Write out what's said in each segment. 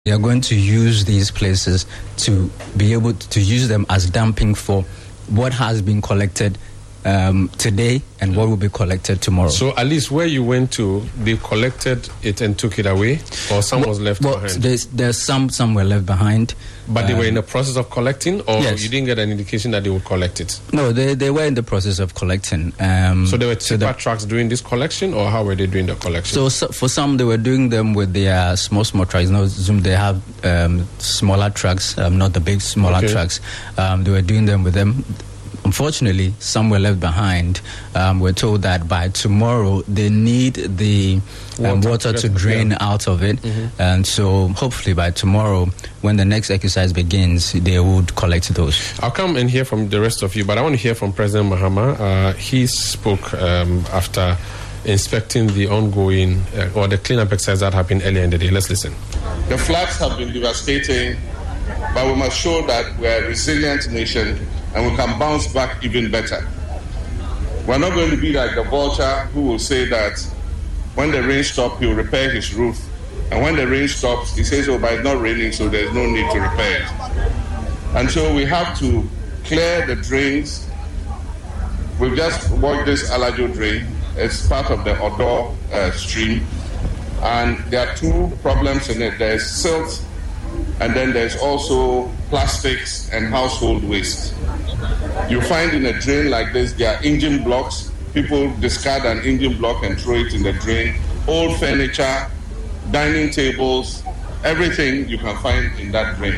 They are going to use these places to be able to use them as dumping for what has been collected today and what will be collected tomorrow. So at least where you went to, they collected it and took it away, or some was left behind? There's some were left behind. But they were in the process of collecting, or yes. You didn't get an indication that they would collect it? No, they were in the process of collecting. So there were tipper trucks doing this collection, or how were they doing the collection? So for some, they were doing them with their small trucks. Now, they have smaller trucks, not the big, smaller trucks. They were doing them with them. Unfortunately, some were left behind. We're told that by tomorrow they need the water to drain out of it. And so hopefully by tomorrow, when the next exercise begins, they would collect those. I'll come and hear from the rest of you, but I want to hear from President Mahama. He spoke after inspecting the ongoing or the cleanup exercise that happened earlier in the day. Let's listen. The floods have been devastating, but we must show that we're a resilient nation and we can bounce back even better. We're not going to be like the vulture who will say that when the rain stops, he'll repair his roof. And when the rain stops, he says, oh, but it's not raining, so there's no need to repair it. And so we have to clear the drains. We've just worked this Alajo drain. It's part of the Odo stream. And there are two problems in it. There's silt, and then there's also plastics and household waste. You find in a drain like this, there are engine blocks. People discard an engine block and throw it in the drain. Old furniture, dining tables, everything you can find in that drain.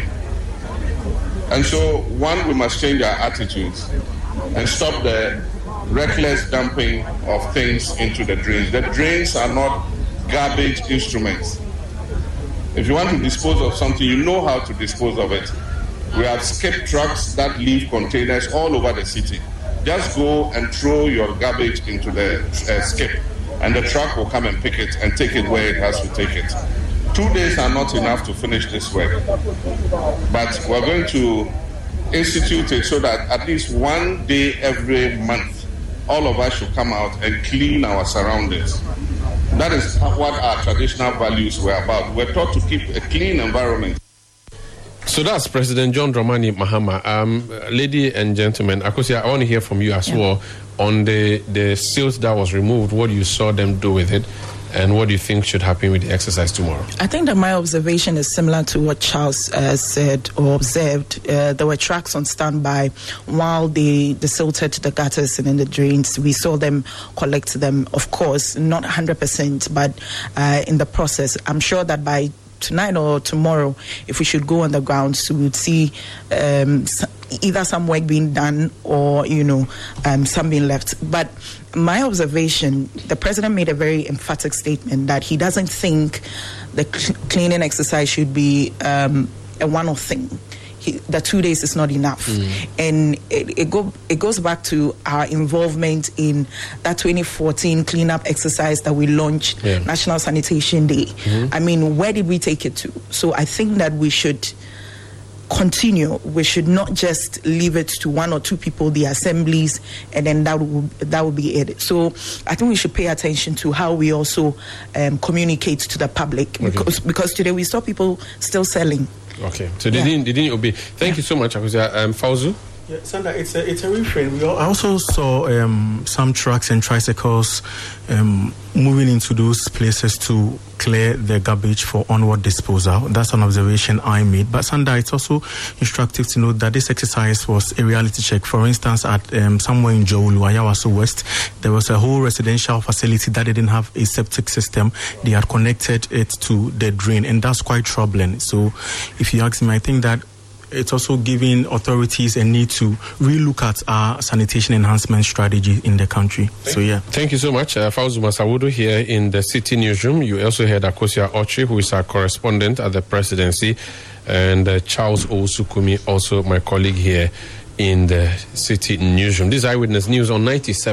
And so, one, we must change our attitudes and stop the reckless dumping of things into the drains. The drains are not garbage instruments. If you want to dispose of something, you know how to dispose of it. We have skip trucks that leave containers all over the city. Just go and throw your garbage into the skip, and the truck will come and pick it and take it where it has to take it. 2 days are not enough to finish this work, but we're going to institute it so that at least 1 day every month, all of us should come out and clean our surroundings. That is what our traditional values were about. We're taught to keep a clean environment. So that's President John Dramani Mahama. Lady and gentlemen, Akosua, I want to hear from you as well on the silt that was removed, what you saw them do with it, and what do you think should happen with the exercise tomorrow? I think that my observation is similar to what Charles said or observed. There were trucks on standby while they silted the gutters and in the drains. We saw them collect them, of course, not 100%, but in the process. I'm sure that by tonight or tomorrow, if we should go on the grounds, we would see either some work being done or, some being left. But my observation, the president made a very emphatic statement that he doesn't think the cleaning exercise should be a one-off thing. The 2 days is not enough. And it goes back to our involvement in that 2014 cleanup exercise that we launched, National Sanitation Day. I mean, where did we take it to? So I think that we should continue. We should not just leave it to one or two people, the assemblies, and then that will be it. So I think we should pay attention to how we also communicate to the public, because today we saw people still selling. Okay, so they didn't obey. Thank you so much, Akosua. Fauzu? Yeah, Sandra, it's a refrain. I also saw some trucks and tricycles moving into those places to clear the garbage for onward disposal. That's an observation I made. But Sandra, it's also instructive to note that this exercise was a reality check. For instance, at somewhere in Jowulu, Ayawaso West, there was a whole residential facility that didn't have a septic system. They had connected it to the drain, and that's quite troubling. So if you ask me, I think that it's also giving authorities a need to relook at our sanitation enhancement strategy in the country. Thank you so much. Fauzu Masawudu here in the City Newsroom. You also heard Akosua Ochi, who is our correspondent at the presidency, and Charles Owusukumi, also my colleague here in the City Newsroom. This is Eyewitness News on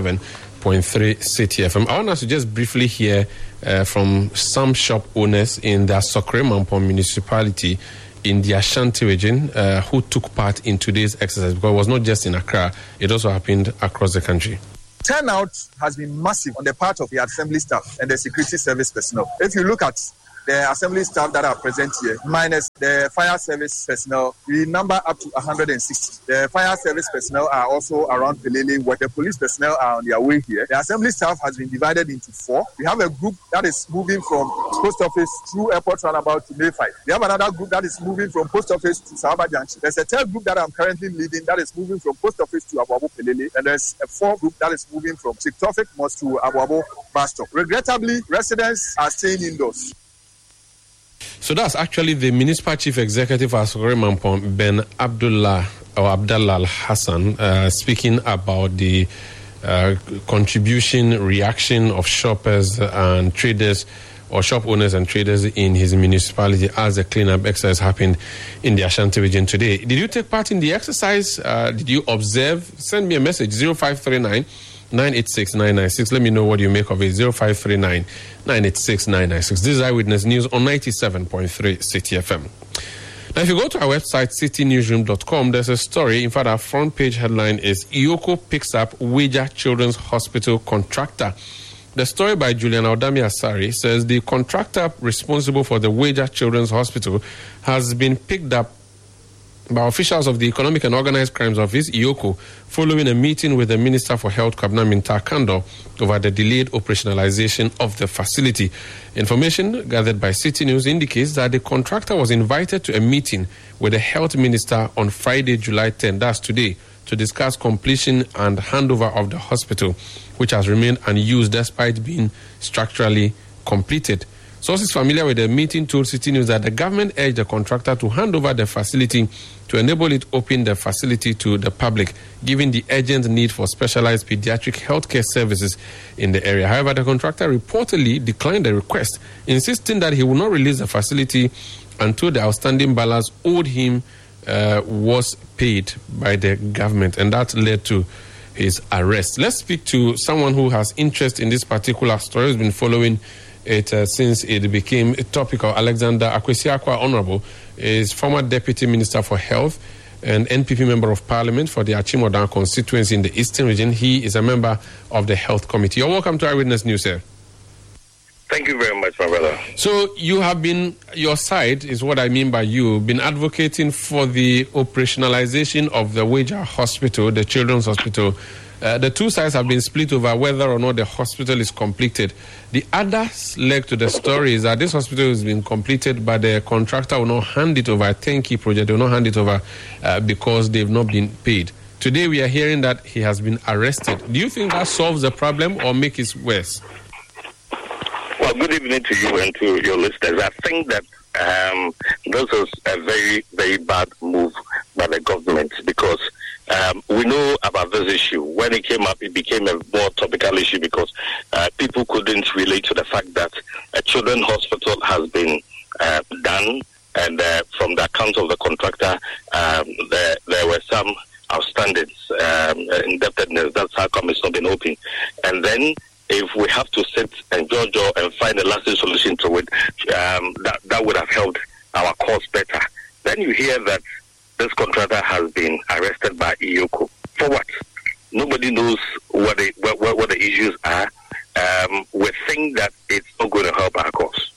97.3 City FM. I want us to just briefly hear from some shop owners in the Sokre Mampong municipality in the Ashanti region who took part in today's exercise, because it was not just in Accra, it also happened across the country. Turnout has been massive on the part of the assembly staff and the security service personnel. If you look at the assembly staff that are present here, minus the fire service personnel, we number up to 160. The fire service personnel are also around Pelele, where the police personnel are on their way here. The assembly staff has been divided into 4. We have a group that is moving from post office through airport roundabout to Mayfield. We have another group that is moving from post office to Sahaba Junction. There's a third group that I'm currently leading that is moving from post office to Abu Abu Pelele, and there's a 4th group that is moving from Chiktofik Mosque to Abu Abu bus stop. Regrettably, residents are staying indoors. So that's actually the municipal chief executive of Asokore Mampong, Ben Abdallah Al Hassan, speaking about the contribution reaction of shoppers and traders, or shop owners and traders in his municipality as the cleanup exercise happened in the Ashanti region today. Did you take part in the exercise? Did you observe? Send me a message, 0539 986 996. Let me know what you make of it, 0539 986 996. This is Eyewitness News on 97.3 City FM. Now, if you go to our website, citynewsroom.com, there's a story. In fact, our front page headline is Iyoko picks up Weija Children's Hospital contractor. The story by Julian Audami Asari says the contractor responsible for the Weija Children's Hospital has been picked up by officials of the Economic and Organized Crimes Office, Iyoko, following a meeting with the Minister for Health, Kwabena Minta Kando, over the delayed operationalization of the facility. Information gathered by City News indicates that the contractor was invited to a meeting with the Health Minister on Friday, July 10, that's today, to discuss completion and handover of the hospital, which has remained unused despite being structurally completed. Sources familiar with the meeting told City News that the government urged the contractor to hand over the facility to enable it open the facility to the public, given the urgent need for specialized pediatric healthcare services in the area. However, the contractor reportedly declined the request, insisting that he would not release the facility until the outstanding balance owed him was paid by the government, and that led to his arrest. Let's speak to someone who has interest in this particular story, who's been following it since it became topical. Alexander Akwesi-Acquah, Honorable, is former Deputy Minister for Health and NPP Member of Parliament for the Achimota constituency in the Eastern Region. He is a member of the Health Committee. You're welcome to Eyewitness News, sir. Thank you very much, my brother. So you have been, your side is what I mean by you, been advocating for the operationalization of the Weija Hospital, the Children's Hospital. The two sides have been split over whether or not the hospital is completed. The other leg to the story is that this hospital has been completed, but the contractor will not hand it over, a turnkey project, they will not hand it over because they've not been paid. Today we are hearing that he has been arrested. Do you think that solves the problem or makes it worse? Well, good evening to you and to your listeners. I think that this is a very, very bad move by the government because we know about this issue. When it came up, it became a more topical issue because people couldn't relate to the fact that a children's hospital has been done, and from the account of the contractor, there were some outstandings, indebtedness. That's how come it's not been open. And then if we have to sit and judge and find a lasting solution to it, that would have helped our cause better. Then you hear that this contractor has been arrested by Iyoko. For what? Nobody knows what the issues are. We think that it's not going to help our cause.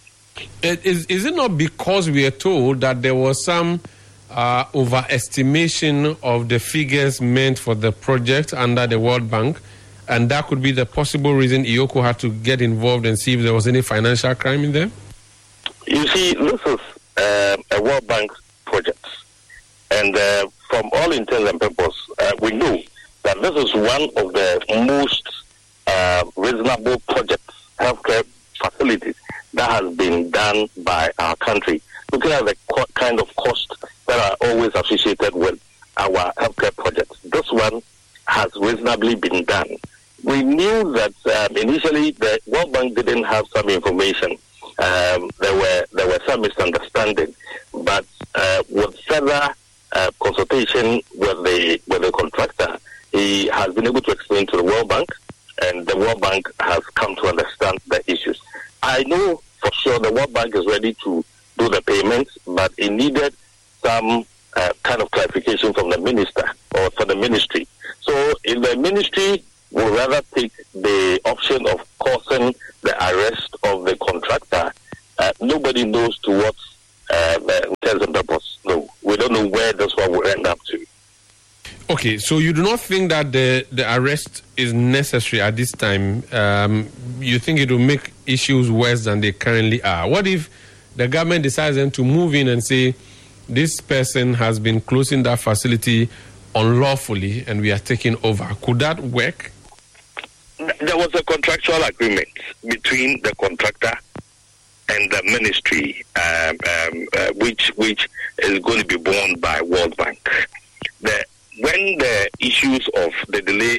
Is it not because we are told that there was some overestimation of the figures meant for the project under the World Bank, and that could be the possible reason Iyoko had to get involved and see if there was any financial crime in there? You see, this is a World Bank project. And from all intents and purposes, we know that this is one of the most reasonable projects, healthcare facilities, that has been done by our country. Looking at the kind of costs that are always associated with our healthcare projects, this one has reasonably been done. We knew that initially the World Bank didn't have some information. There were some misunderstanding, but with further consultation with the contractor, he has been able to explain to the World Bank, and the World Bank has come to understand the issues. I know for sure the World Bank is ready to do the payments, but it needed some kind of clarification from the minister or from the ministry. So if the ministry would rather take the option of causing the arrest of the contractor nobody knows to what intents and purpose. No, we don't know where this one will end up to. Okay, so you do not think that the arrest is necessary at this time? You think it will make issues worse than they currently are? What if the government decides then to move in and say, this person has been closing that facility unlawfully and we are taking over? Could that work? There was a contractual agreement between the contractor and the ministry, which is going to be borne by World Bank. When the issues of the delay